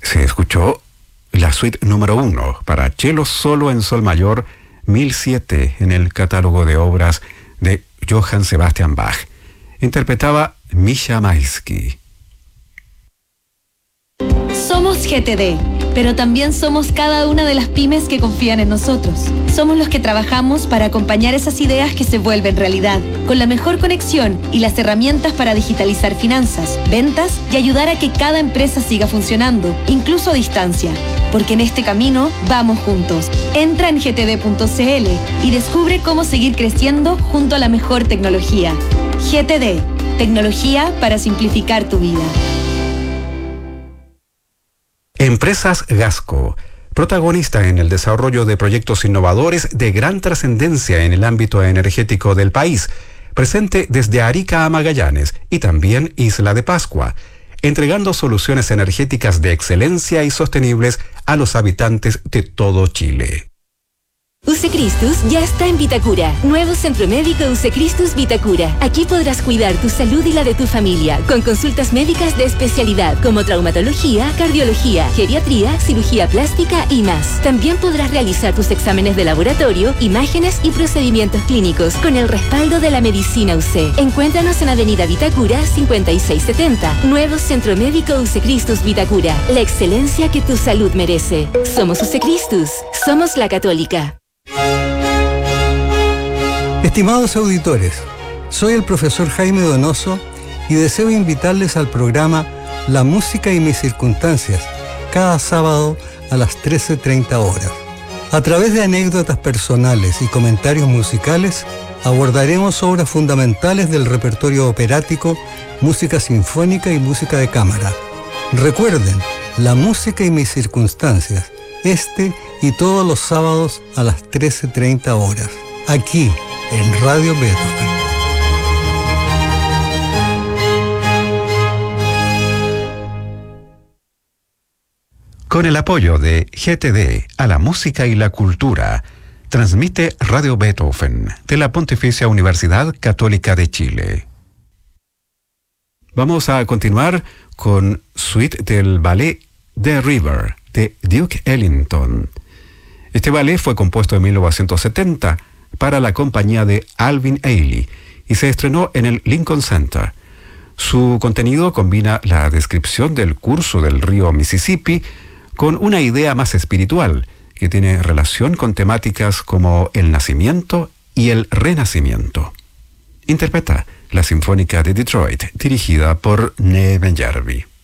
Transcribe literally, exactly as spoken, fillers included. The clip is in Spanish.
Se escuchó la suite número uno para cello solo en sol mayor, mil siete en el catálogo de obras de Johann Sebastian Bach. Interpretaba Misha Maisky. Somos G T D, pero también somos cada una de las pymes que confían en nosotros. Somos los que trabajamos para acompañar esas ideas que se vuelven realidad, con la mejor conexión y las herramientas para digitalizar finanzas, ventas y ayudar a que cada empresa siga funcionando, incluso a distancia. Porque en este camino vamos juntos. Entra en g t d punto c l y descubre cómo seguir creciendo junto a la mejor tecnología. G T D, tecnología para simplificar tu vida. Empresas Gasco, protagonista en el desarrollo de proyectos innovadores de gran trascendencia en el ámbito energético del país, presente desde Arica a Magallanes y también Isla de Pascua, entregando soluciones energéticas de excelencia y sostenibles a los habitantes de todo Chile. Usecristus ya está en Vitacura. Nuevo Centro Médico Usecristus Vitacura. Aquí podrás cuidar tu salud y la de tu familia, con consultas médicas de especialidad como traumatología, cardiología, geriatría, cirugía plástica y más. También podrás realizar tus exámenes de laboratorio, imágenes y procedimientos clínicos con el respaldo de la medicina U C. Encuéntranos en Avenida Vitacura cincuenta y seis setenta. Nuevo Centro Médico Usecristus Vitacura. La excelencia que tu salud merece. Somos Usecristus. Somos la Católica. Estimados auditores, soy el profesor Jaime Donoso y deseo invitarles al programa La Música y mis circunstancias, cada sábado a las trece treinta horas. A través de anécdotas personales y comentarios musicales, abordaremos obras fundamentales del repertorio operático, música sinfónica y música de cámara. Recuerden, La Música y mis circunstancias, este y todos los sábados a las trece treinta horas, aquí en Radio Beethoven. Con el apoyo de G T D a la música y la cultura, transmite Radio Beethoven de la Pontificia Universidad Católica de Chile. Vamos a continuar con Suite del ballet The River de Duke Ellington. Este ballet fue compuesto en mil novecientos setenta para la compañía de Alvin Ailey y se estrenó en el Lincoln Center. Su contenido combina la descripción del curso del río Mississippi con una idea más espiritual que tiene relación con temáticas como el nacimiento y el renacimiento. Interpreta la Sinfónica de Detroit, dirigida por Neven Järvi.